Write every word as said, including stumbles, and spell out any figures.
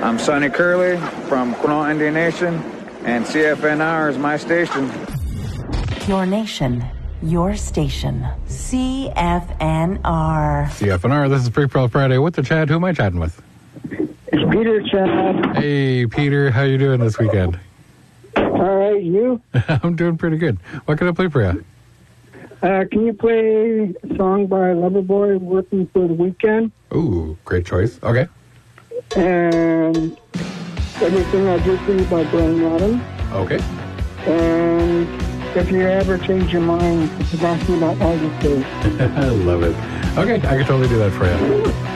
I'm Sonny Curley from Quinault Indian Nation, and C F N R is my station. Your nation, your station. C F N R. C F N R, this is Free Pearl Friday with the Chad. Who am I chatting with? It's Peter, Chad. Hey, Peter. How you doing this weekend? All right, you? I'm doing pretty good. What can I play for you? Uh, can you play a song by Loverboy, Working for the Weekend? Ooh, great choice. Okay. And Everything I Do For You by Brian Rodham. Okay. And If You Ever Change Your Mind, it's about about August Day. I love it. Okay, I can totally do that for you.